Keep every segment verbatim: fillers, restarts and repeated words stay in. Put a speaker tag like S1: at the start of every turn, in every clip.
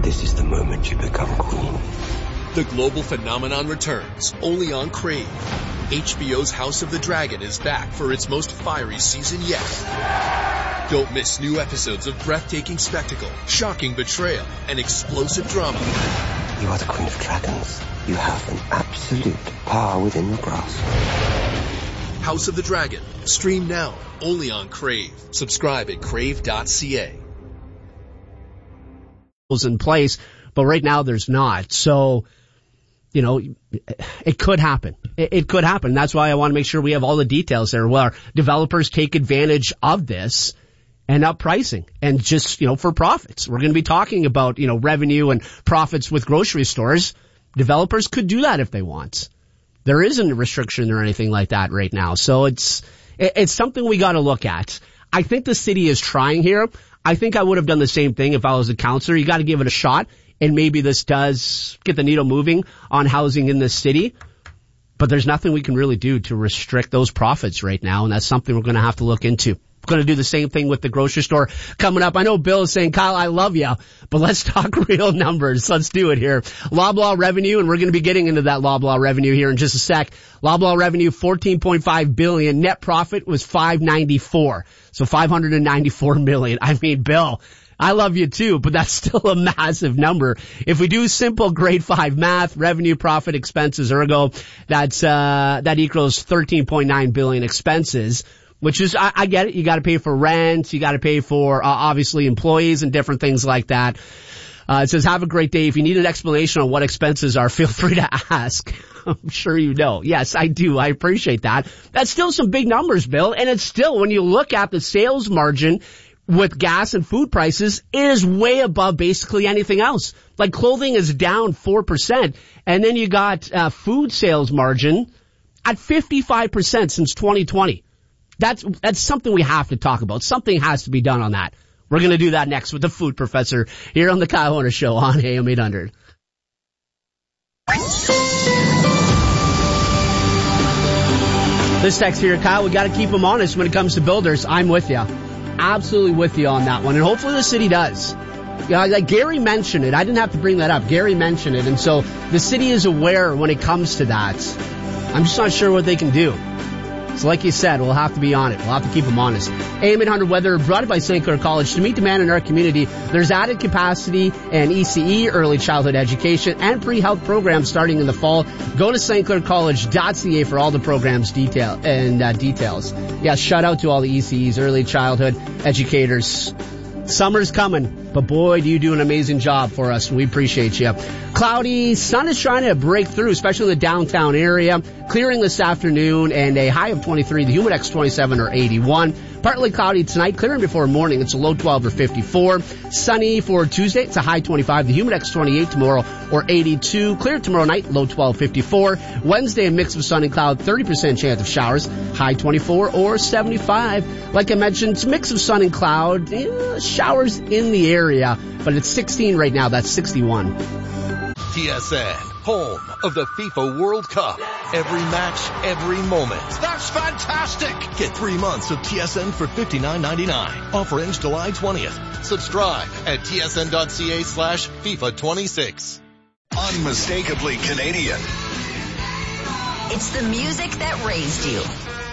S1: This is the moment you become queen.
S2: The global phenomenon returns, only on Crave. H B O's House of the Dragon is back for its most fiery season yet. Don't miss new episodes of breathtaking spectacle, shocking betrayal, and explosive drama.
S1: You are the Queen of Dragons. You have an absolute power within your grasp.
S2: House of the Dragon. Stream now, only on Crave. Subscribe at crave dot c a.
S3: In place, but right now there's not. So, you know, it could happen. It, it could happen. That's why I want to make sure we have all the details there where developers take advantage of this and up pricing and just, you know, for profits. We're going to be talking about, you know, revenue and profits with grocery stores. Developers could do that if they want. There isn't a restriction or anything like that right now. So it's, it, it's something we got to look at. I think the city is trying here. I think I would have done the same thing if I was a counselor. You got to give it a shot, and maybe this does get the needle moving on housing in this city. But there's nothing we can really do to restrict those profits right now, and that's something we're going to have to look into. We're going to do the same thing with the grocery store coming up. I know Bill is saying, Kyle, I love you, but let's talk real numbers. Let's do it here. Loblaw revenue, and we're going to be getting into that Loblaw revenue here in just a sec. Loblaw revenue, fourteen point five billion dollars. Net profit was five ninety-four. So five hundred ninety-four million dollars. I mean, Bill, I love you too, but that's still a massive number. If we do simple grade five math, revenue, profit, expenses, ergo, that's, uh, that equals thirteen point nine billion dollars expenses. Which is, I, I get it. You got to pay for rent. You got to pay for, uh, obviously, employees and different things like that. Uh, it says, have a great day. If you need an explanation on what expenses are, feel free to ask. I'm sure you know. Yes, I do. I appreciate that. That's still some big numbers, Bill. And it's still, when you look at the sales margin with gas and food prices, it is way above basically anything else. Like clothing is down four percent. And then you got, uh, food sales margin at fifty-five percent since twenty twenty. That's, that's something we have to talk about. Something has to be done on that. We're going to do that next with the food professor here on the Kyle Horner Show on A M eight hundred. This text here, Kyle, we got to keep them honest when it comes to builders. I'm with you. Absolutely with you on that one. And hopefully the city does. Yeah, like Gary mentioned it. I didn't have to bring that up. Gary mentioned it. And so the city is aware when it comes to that. I'm just not sure what they can do. So like you said, we'll have to be on it. We'll have to keep them honest. A M eight hundred weather brought to you by Saint Clair College. To meet demand in our community, there's added capacity and E C E, early childhood education, and pre-health programs starting in the fall. Go to st clair college dot c a for all the programs detail and uh, details. Yeah, shout out to all the E C Es, early childhood educators. Summer's coming, but boy, do you do an amazing job for us. We appreciate you. Cloudy, sun is trying to break through, especially in the downtown area. Clearing this afternoon and a high of twenty-three. The Humidex twenty-seven or eighty-one. Partly cloudy tonight, clearing before morning. It's a low twelve or fifty-four. Sunny for Tuesday. It's a high twenty-five. The Humidex twenty-eight tomorrow or eighty-two. Clear tomorrow night, low twelve, fifty-four. Wednesday, a mix of sun and cloud, thirty percent chance of showers. High twenty-four or seventy-five. Like I mentioned, it's a mix of sun and cloud. Eh, showers in the area, but it's sixteen right now. That's sixty-one.
S4: T S N, home of the FIFA World Cup. Every match, every moment.
S5: That's fantastic!
S4: Get three months of T S N for fifty-nine ninety-nine. Offer ends July twentieth. Subscribe at tsn.ca slash FIFA 26.
S5: Unmistakably Canadian.
S6: It's the music that raised you.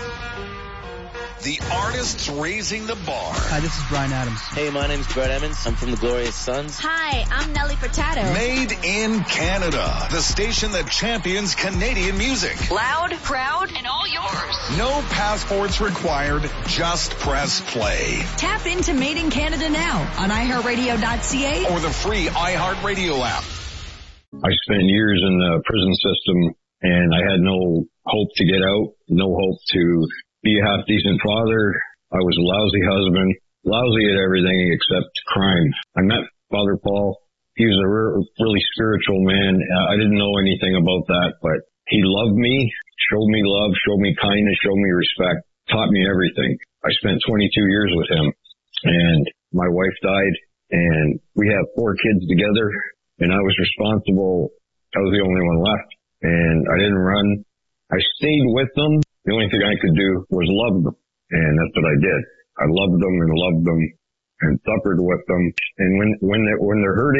S5: The artists raising the bar.
S7: Hi, this is Bryan Adams.
S8: Hey, my name's Brett Emmons. I'm from the Glorious Sons.
S6: Hi, I'm Nelly Furtado.
S5: Made in Canada. The station that champions Canadian music.
S6: Loud, proud, and all yours.
S5: No passports required. Just press play.
S6: Tap into Made in Canada now on i heart radio dot c a
S5: or the free iHeartRadio app.
S9: I spent years in the prison system, and I had no hope to get out, no hope to be a half-decent father. I was a lousy husband, lousy at everything except crime. I met Father Paul. He was a re- really spiritual man. I didn't know anything about that, but he loved me, showed me love, showed me kindness, showed me respect, taught me everything. I spent twenty-two years with him, and my wife died, and we have four kids together, and I was responsible. I was the only one left, and I didn't run. I stayed with them. The only thing I could do was love them, and that's what I did. I loved them and loved them and suffered with them. And when when they when they're hurting,